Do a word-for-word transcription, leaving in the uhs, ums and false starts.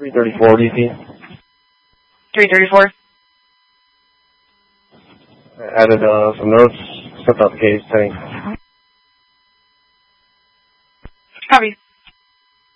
three thirty-four D P. three thirty-four. I added uh, some notes, stepped out the case, thanks.